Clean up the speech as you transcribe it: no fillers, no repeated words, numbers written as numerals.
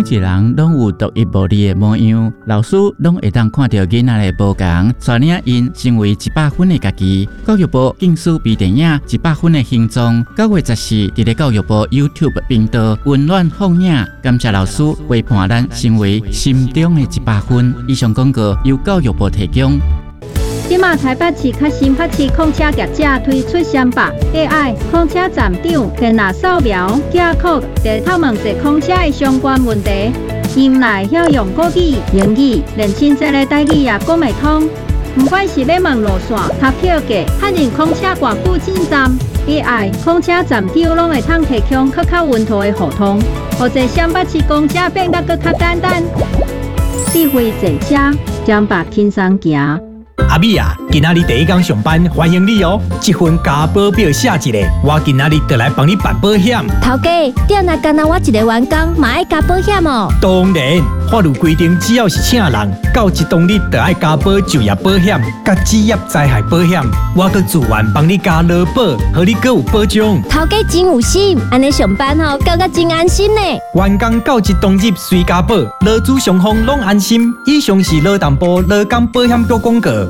一个人拢有独一无二的模样，老师拢会当看到囡仔的无同，带领因成为100分的家己。教育部竞选微电影100分的形状，9月14日在教育部 YouTube 频道温暖放映，感谢老师陪伴咱成为心中的100分。以上广告由教育部提供。 今马台北市较新北市控车业者推出300 AI 控车站长电脑扫描架构，在透问者控车的相关问题，因来晓用国语、英语，连亲切的台语也讲袂通。不管是要问路线、搭票价、确认控车挂附近站 ，AI 控车站长拢会通提供更较稳妥的互通，或者新北市公车变得更较简单。智慧坐车，将把轻松行。 阿美啊，今仔日第一天上班，欢迎你哦！这份加保表写一个，我今仔日就来帮你办保险。 头家，店内干那我一个员工，嘛爱加保险哦。 当然，法律规定，只要是请人，到一当日就爱加保就业保险、甲职业灾害保险。我阁自愿帮你加劳保，互你阁有保障。 头家真有心，安尼上班吼，感觉真安心呢。 员工到一当日随加保，劳资双方拢安心。以上是劳动部劳工保险局广告。